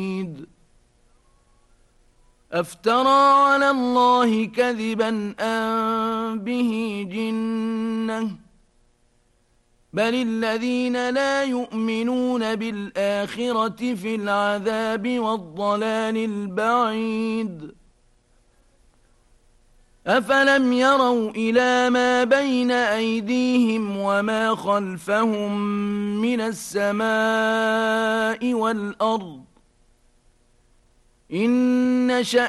أفترى على الله كذبا أم به جنة بل الذين لا يؤمنون بالآخرة في العذاب والضلال البعيد أفلم يروا إلى ما بين أيديهم وما خلفهم من السماء والأرض إن نشأ